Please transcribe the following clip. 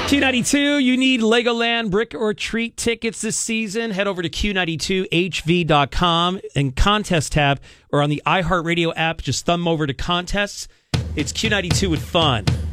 Q92, you need Legoland Brick or Treat tickets this season. Head over to Q92HV.com and contest tab, or on the iHeartRadio app, just thumb over to contests. It's Q92 with fun.